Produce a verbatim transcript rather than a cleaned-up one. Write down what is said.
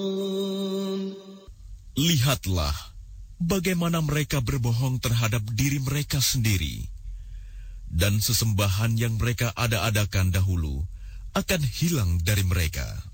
Lihatlah bagaimana mereka berbohong terhadap diri mereka sendiri, dan sesembahan yang mereka ada-adakan dahulu akan hilang dari mereka.